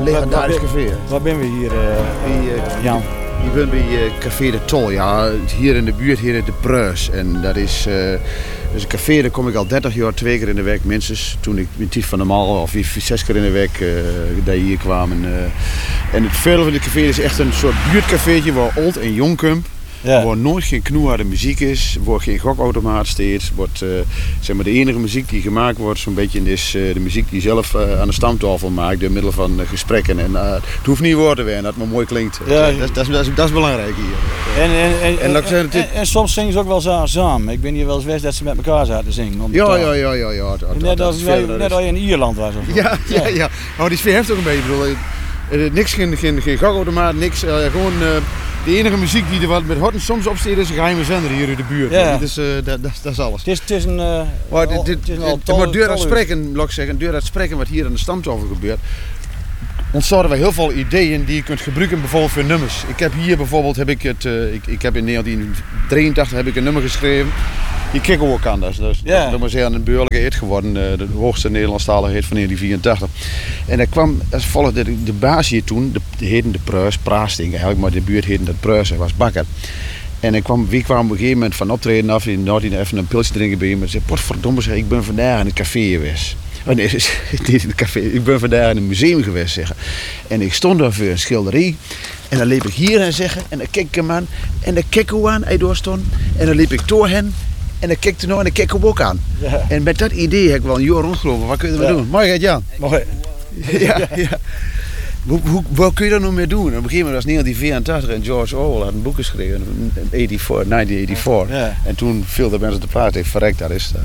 legendarisch café. Waar ben we hier, Jan? Je bent bij Café de Tol, ja, hier in de buurt, hier in de Pruis. En dat is een café, daar kom ik al 30 jaar 2 keer in de week minstens. Toen ik met Tief van der Mal, of 6 keer in de week, daar hier kwamen. En het voordeel van dit café is echt een soort buurtcafeetje waar oud en jong komt. Ja. Waar nooit geen knoeharde muziek is, waar geen gokautomaat steeds. Wordt, zeg maar de enige muziek die gemaakt wordt, zo'n beetje is de muziek die je zelf aan de stamtafel maakt door middel van gesprekken. En het hoeft niet woord te werden, dat het maar mooi klinkt. Ja. Dat is belangrijk hier. En soms zingen ze ook wel samen. Ik ben hier wel eens geweest dat ze met elkaar zaten zingen. Ja. Net als je in Ierland was. Of ja. Oh, die sfeer heeft ook een beetje. Ik bedoel, niks, geen gokautomaat, niks. Gewoon de enige muziek die er wat met Horten soms opsteekt is een geheime zender hier in de buurt. Ja. Dat is alles. Het is een Maar door dat spreken wat hier aan de stamtafel gebeurt, ontstaan er heel veel ideeën die je kunt gebruiken bijvoorbeeld voor nummers. Ik heb hier bijvoorbeeld, ik heb in 1983 heb ik een nummer geschreven. Die Kikkerwoord kan dat was heel een behoorlijke hit geworden, de hoogste Nederlandstalige hit van 1984. En dat kwam als volgt, de baas hier toen, de heette de Pruis, Praasting eigenlijk, maar de buurt heette het Pruis, hij was bakker. En wie kwam op een gegeven moment van optreden af, in Noordien even een pilsje drinken bij hem en zei, potverdomme zeg, ik ben vandaag in het café geweest. Oh nee, niet in het café, ik ben vandaag in een museum geweest zeggen. En ik stond daar voor een schilderij. En dan liep ik hier aan zeggen, en dan keek ik hem aan. En dan keek ik aan, hij doorstond. En dan liep ik door hen. En dan keek ik nog en dan keek ik hem ook aan. Ja. En met dat idee heb ik wel een jaar rondgelopen. Wat kun je ermee doen? Mooi Gert Jan. Mooi. Ja. Wat kun je daar nog mee doen? Op een gegeven moment was 1984 en George Orwell had een boek geschreven, 1984. Ja. En toen viel de mensen te praten, ik verrekt, dat is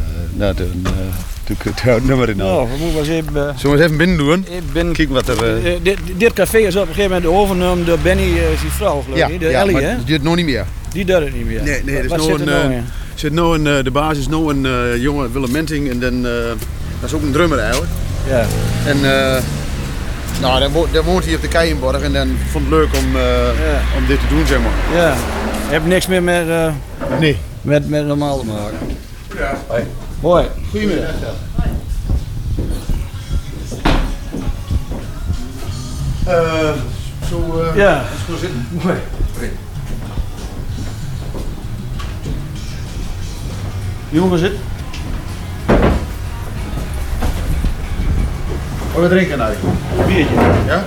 het nummer in. Nou, we moeten eens even... Zullen we eens even binnen doen? Kijk wat er... Dit café is op een gegeven moment overgenomen door Benny, zijn vrouw, geloof ik. Ja, Ellie, maar hè? die doet nog niet meer. Die doet het niet meer. Nee, er is wat nog zit er nou in? zit nou de baas is nou een jonge Willem Menting en dan, dat is ook een drummer eigenlijk. Ja. En dan woont hij op de Keienborg en dan vond het leuk om dit te doen, zeg maar. Ja. Je hebt niks meer met, Nee. met normaal te maken. Ja. Hoi. Hoi. Goedemiddag. Ja. Zo zitten. Mooi. Jongens, zit. Wat we drinken nou? Een biertje. Ja?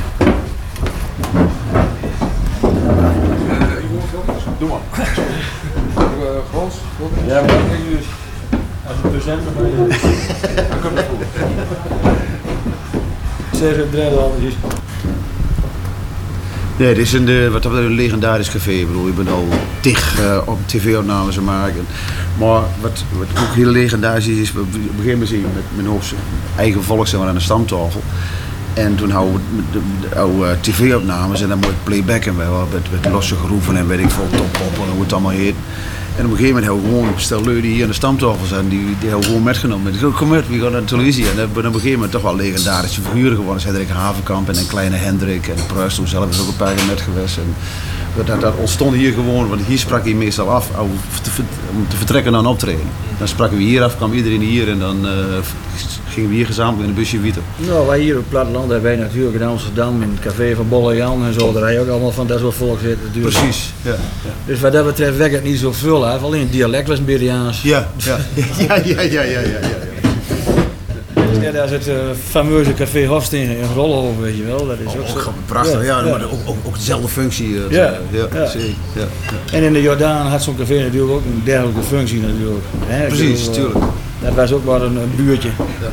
Doe maar. Frans? Ja, maar dat krijg je dus. Als je present dan komt het goed. Zeg het derde alles. Nee, dit is een legendarisch café. Ik bedoel, ik ben al op tv-opnames maken. Maar wat ook heel legendarisch is, we beginnen met mijn eigen volk aan de stamtafel. En toen hadden we de tv-opnames en dan mooi playbacken met losse groeven en weet ik veel, toppoppen en hoe het allemaal heet. En op een gegeven moment hebben we gewoon, stel lui die hier aan de stamtafel zijn, die hebben we gewoon metgenomen. Ik kom met, we gaan naar de televisie. En dan ben op een gegeven moment toch wel legendarische figuren geworden. Hendrik Havenkamp en een kleine Hendrik en de Pruis toen zelf is ook een paar keer met geweest. En dat ontstond hier gewoon, want hier sprak hij meestal af om te vertrekken naar een optreden. Dan spraken we hier af, kwam iedereen hier en dan gingen we hier gezamenlijk in een busje wieten. Nou, wij hier op het platteland hebben wij natuurlijk in Amsterdam in het café van Bolle Jan en zo, daar heb je ook allemaal van dat soort volk zitten natuurlijk. Precies, ja. Dus wat dat betreft werkt het niet zo veel af, alleen het dialect was een beetje Jaans. Ja. Ja, daar is het fameuze café Horst in Rollenhoven, weet je wel. Dat is ook zo. Prachtig, ja, maar ook dezelfde functie. Ja. Zeker. Ja. En in de Jordaan had zo'n café natuurlijk ook een dergelijke functie natuurlijk. Hè? Precies, tuurlijk. Dat was ook maar een buurtje. Ja.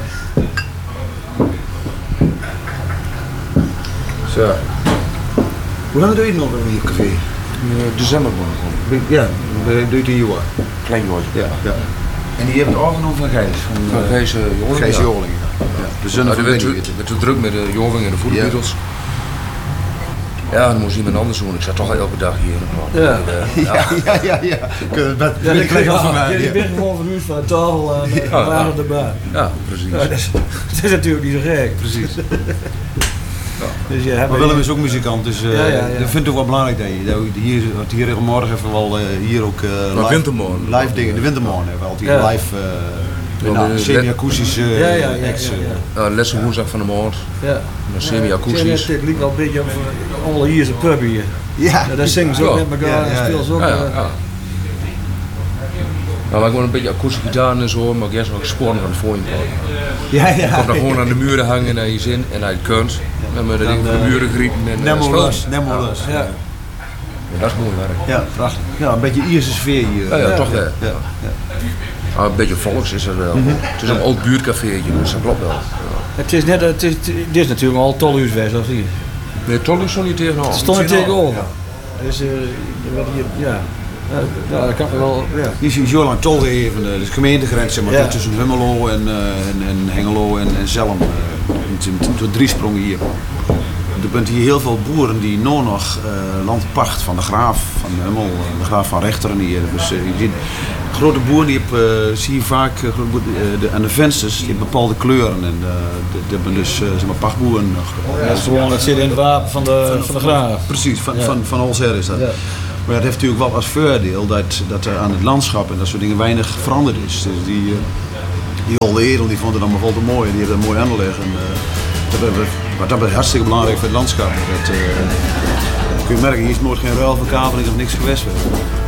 Zo. Hoe lang doe je nog in je café? December begonnen. Ja, doe je het in je jaar? Klein jongetje. Ja. En die hebben het overgenomen van Gijs? Van Gijs Joling. Gijs Joling, ja. De zon van werd zo druk met de Joling en de voetbalbeatles. Ja, dan moest iemand anders doen. Ik zat toch al elke dag hier. Ja. Ik ben gewoon verhuurd van de tafel en waren erbij. Ja, precies. Ja, dat is natuurlijk niet zo gek. Precies. Dus maar Willem is ook muzikant, dus ik vind het ook wel belangrijk dat je hier regelmatig even wel hier ook Wintermorgen. live dingen, de wintermorgen hebben we altijd live Semi-akoestische acts. Laatste woensdag van de maand. Ja. Semi-akoestisch. Het lijkt wel een beetje op All Years a Pub hier. Ja. Daar zingen ze ook met elkaar en spelen ze ook. Maar we gewoon een beetje akoestische gitaar en zo, maar eerst wel gespoord van de voorin. Ja. Je komt dan gewoon aan de muren hangen naar je zin en naar je kunt. Dan met de dingen van de muren griepen en Nemolos. Ja, dat is mooi werk. Ja, prachtig. Ja, een beetje Ierse sfeer hier. Ja, toch wel. Ja. Maar een beetje volks is het wel. Het is een oud buurtcafeetje, dus dat klopt wel. Het is net, dit is natuurlijk al tolhuiswest, of niet? Nee, Tolly stond niet tegenover. Het stond er tegenover. Dus dat kan wel. Ja. Hier is zo lang tol gegeven, dus gemeentegrens zeg maar, tussen Hummelo en Hengelo en Zelm. Door 3 sprongen hier. Er zijn hier heel veel boeren die nog land pacht van de graaf van Hummel, de graaf van Rechteren hier. Dus je ziet grote boeren die zie je vaak aan de vensters die hebben bepaalde kleuren en dat hebben dus zeg maar pachtboeren. Dat is gewoon, dat zit in het wapen van de graaf. Precies, van Holsher is dat. Ja. Maar dat heeft natuurlijk wel als voordeel dat er aan het landschap en dat soort dingen weinig veranderd is. Dus die oude edel die vonden het allemaal wel te mooi, die hebben dat mooi aangelegd. Dat is hartstikke belangrijk voor het landschap. Dat kun je merken, hier is nooit geen ruilverkaveling of niks geweest.